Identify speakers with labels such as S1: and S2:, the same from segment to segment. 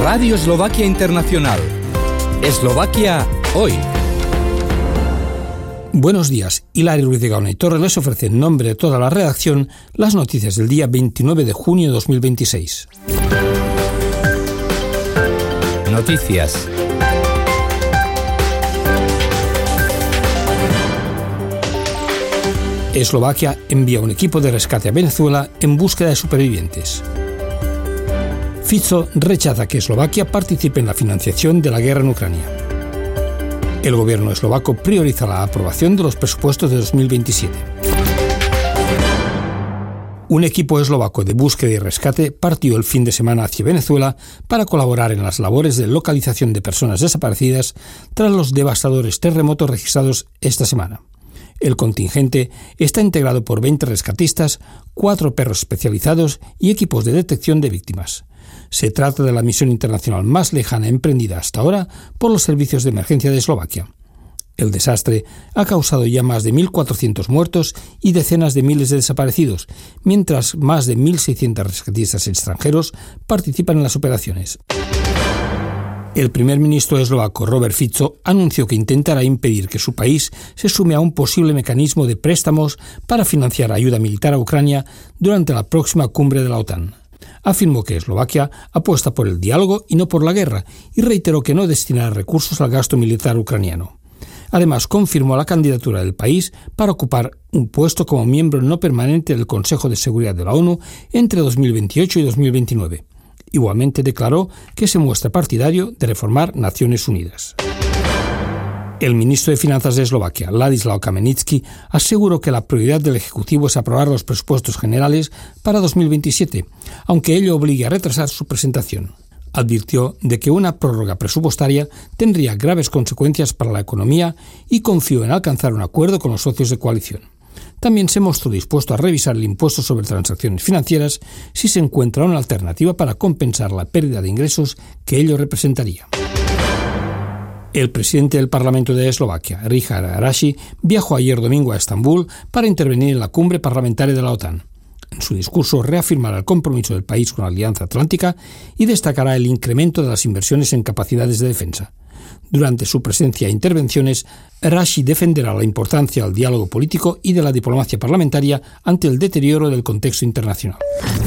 S1: Radio Eslovaquia Internacional. Eslovaquia hoy.
S2: Buenos días. Hilario Ruiz de Gaona y Torres les ofrece en nombre de toda la redacción las noticias del día 29 de junio de 2026.
S1: Noticias.
S2: Eslovaquia envía un equipo de rescate a Venezuela en búsqueda de supervivientes. Fico rechaza que Eslovaquia participe en la financiación de la guerra en Ucrania. El gobierno eslovaco prioriza la aprobación de los presupuestos de 2027. Un equipo eslovaco de búsqueda y rescate partió el fin de semana hacia Venezuela para colaborar en las labores de localización de personas desaparecidas tras los devastadores terremotos registrados esta semana. El contingente está integrado por 20 rescatistas, 4 perros especializados y equipos de detección de víctimas. Se trata de la misión internacional más lejana emprendida hasta ahora por los servicios de emergencia de Eslovaquia. El desastre ha causado ya más de 1.400 muertos y decenas de miles de desaparecidos, mientras más de 1.600 rescatistas extranjeros participan en las operaciones. El primer ministro eslovaco, Robert Fico, anunció que intentará impedir que su país se sume a un posible mecanismo de préstamos para financiar ayuda militar a Ucrania durante la próxima cumbre de la OTAN. Afirmó que Eslovaquia apuesta por el diálogo y no por la guerra y reiteró que no destinará recursos al gasto militar ucraniano. Además, confirmó la candidatura del país para ocupar un puesto como miembro no permanente del Consejo de Seguridad de la ONU entre 2028 y 2029. Igualmente declaró que se muestra partidario de reformar Naciones Unidas. El ministro de Finanzas de Eslovaquia, Ladislav Kamenický, aseguró que la prioridad del Ejecutivo es aprobar los presupuestos generales para 2027, aunque ello obligue a retrasar su presentación. Advirtió de que una prórroga presupuestaria tendría graves consecuencias para la economía y confió en alcanzar un acuerdo con los socios de coalición. También se mostró dispuesto a revisar el impuesto sobre transacciones financieras si se encuentra una alternativa para compensar la pérdida de ingresos que ello representaría. El presidente del Parlamento de Eslovaquia, Richard Raši, viajó ayer domingo a Estambul para intervenir en la cumbre parlamentaria de la OTAN. En su discurso reafirmará el compromiso del país con la Alianza Atlántica y destacará el incremento de las inversiones en capacidades de defensa. Durante su presencia e intervenciones, Raši defenderá la importancia del diálogo político y de la diplomacia parlamentaria ante el deterioro del contexto internacional.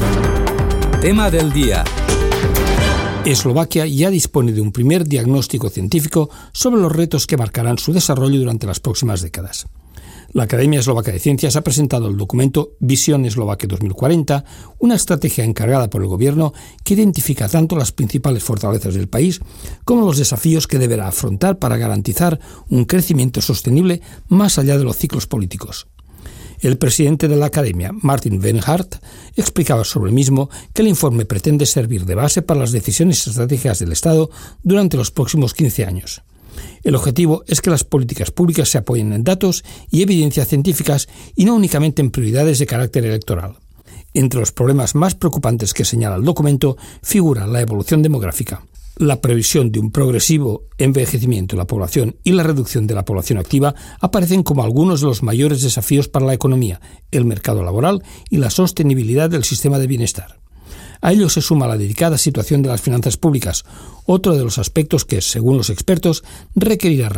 S1: Tema del día.
S2: Eslovaquia ya dispone de un primer diagnóstico científico sobre los retos que marcarán su desarrollo durante las próximas décadas. La Academia Eslovaca de Ciencias ha presentado el documento Visión Eslovaquia 2040, una estrategia encargada por el gobierno que identifica tanto las principales fortalezas del país como los desafíos que deberá afrontar para garantizar un crecimiento sostenible más allá de los ciclos políticos. El presidente de la Academia, Martin Wenhardt, explicaba sobre el mismo que el informe pretende servir de base para las decisiones estratégicas del Estado durante los próximos 15 años. El objetivo es que las políticas públicas se apoyen en datos y evidencias científicas y no únicamente en prioridades de carácter electoral. Entre los problemas más preocupantes que señala el documento figura la evolución demográfica. La previsión de un progresivo envejecimiento de la población y la reducción de la población activa aparecen como algunos de los mayores desafíos para la economía, el mercado laboral y la sostenibilidad del sistema de bienestar. A ello se suma la delicada situación de las finanzas públicas, otro de los aspectos que, según los expertos, requerirá